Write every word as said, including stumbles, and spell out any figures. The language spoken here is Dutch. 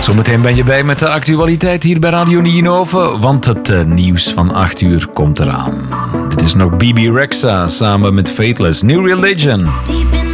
Zometeen ben je bij met de actualiteit hier bij Radio Nienhoven, want het uh, nieuws van acht uur komt eraan. Dit is nog B B Rexha samen met Faithless, New Religion.